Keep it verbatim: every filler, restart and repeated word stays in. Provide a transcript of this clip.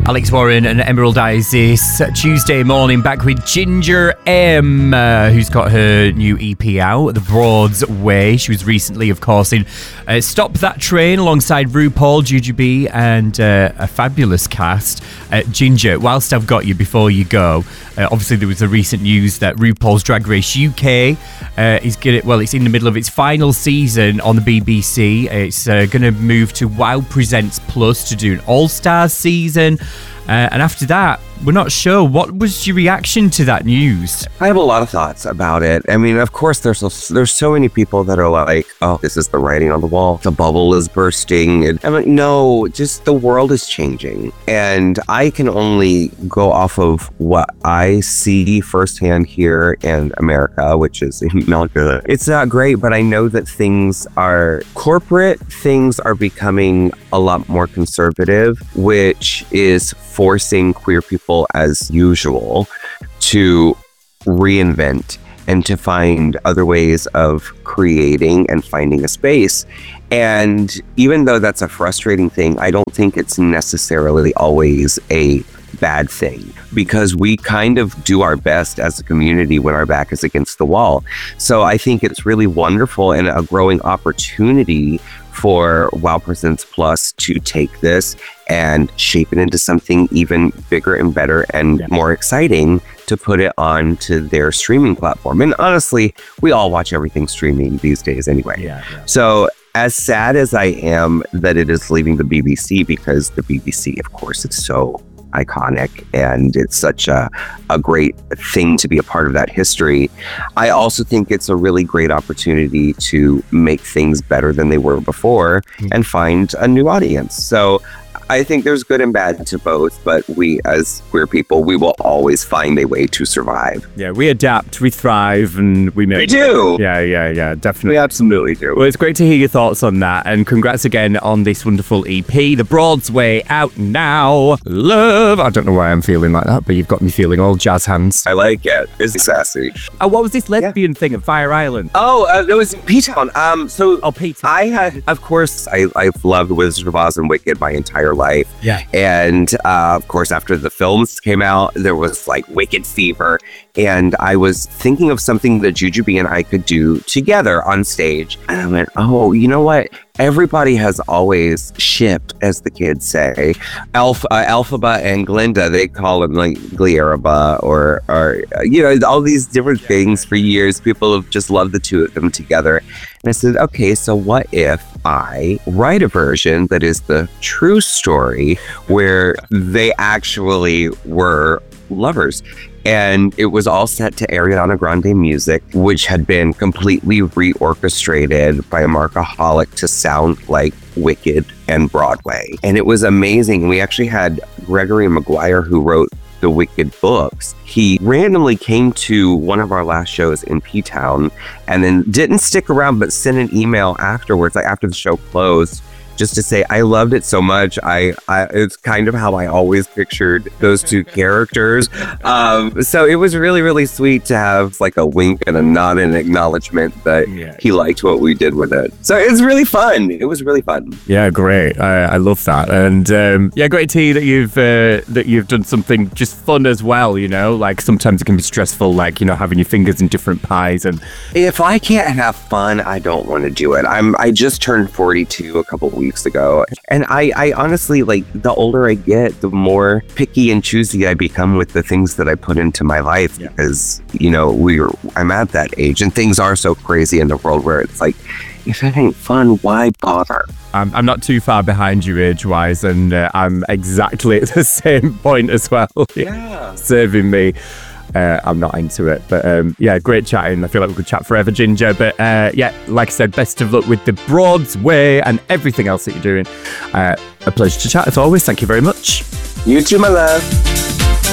Alex Warren and Emerald Eyes this Tuesday morning, back with Ginger M, uh, who's got her new E P out, The Broad's Way. She was recently, of course, in uh, Stop That Train alongside RuPaul, Jujubee, and uh, a fabulous cast. Uh, Ginger, whilst I've got you before you go, uh, obviously there was the recent news that RuPaul's Drag Race U K uh, is going well, it's in the middle of its final season on the B B C. It's uh, going to move to Wow Presents Plus to do an All-Stars season. Uh, and after that, we're not sure. What was your reaction to that news? I have a lot of thoughts about it. I mean, of course, there's so, there's so many people that are like, oh, this is the writing on the wall. The bubble is bursting. And I'm like, no, just the world is changing. And I can only go off of what I see firsthand here in America, which is not good. It's not great, but I know that things are, corporate things are becoming a lot more conservative, which is forcing queer people as usual to reinvent and to find other ways of creating and finding a space. And even though that's a frustrating thing, I don't think it's necessarily always a bad thing, because we kind of do our best as a community when our back is against the wall. So I think it's really wonderful and a growing opportunity for Wow Presents Plus to take this and shape it into something even bigger and better and yeah. more exciting to put it onto their streaming platform. And honestly, we all watch everything streaming these days anyway. Yeah, yeah. So as sad as I am that it is leaving the B B C, because the B B C, of course, it's so iconic and it's such a, a great thing to be a part of that history. I also think it's a really great opportunity to make things better than they were before mm-hmm. and find a new audience. So I think there's good and bad to both, but we as queer people, we will always find a way to survive. Yeah, we adapt, we thrive, and we make We do! Yeah, yeah, yeah, definitely. We absolutely do. Well, it's great to hear your thoughts on that, and congrats again on this wonderful E P, The Broad's Way, out now. Love! I don't know why I'm feeling like that, but you've got me feeling all jazz hands. I like it. It's sassy. Oh, what was this lesbian yeah. thing at Fire Island? Oh, uh, it was in P-Town. Um, so oh, P-Town. I had, of course, I, I've loved Wizard of Oz and Wicked my entire life. Yeah. And uh, of course, after the films came out, there was like Wicked fever. And I was thinking of something that Jujubee and I could do together on stage. And I went, oh, you know what? Everybody has always shipped, as the kids say, Alpha, uh, Elphaba and Glinda. They call them like Glieraba or, or uh, you know, all these different things for years. People have just loved the two of them together. And I said, okay, so what if I write a version that is the true story where they actually were lovers? And it was all set to Ariana Grande music, which had been completely reorchestrated by Markaholic to sound like Wicked and Broadway. And it was amazing. We actually had Gregory Maguire, who wrote the Wicked books. He randomly came to one of our last shows in P-Town and then didn't stick around, but sent an email afterwards, like after the show closed, just to say, I loved it so much. I, I it's kind of how I always pictured those two characters. Um, so it was really, really sweet to have like a wink and a nod and acknowledgement that yeah. he liked what we did with it. So it was really fun. It was really fun. Yeah, great. I, I love that. And um, yeah, great to hear that you've uh, that you've done something just fun as well. You know, like sometimes it can be stressful, like, you know, having your fingers in different pies. And if I can't have fun, I don't want to do it. I'm I just turned forty-two a couple weeks ago, and I, I honestly, like, the older I get, the more picky and choosy I become with the things that I put into my life, yeah. because, you know, we're I'm at that age, and things are so crazy in the world where it's like, if it ain't fun, why bother? I'm, I'm not too far behind you age-wise, and uh, I'm exactly at the same point as well. Yeah. Serving me. Uh, I'm not into it, but um, yeah, great chatting. I feel like we could chat forever, Ginger. But uh, yeah, like I said, best of luck with The Broad's Way and everything else that you're doing. Uh, a pleasure to chat as always. Thank you very much. You too, my love.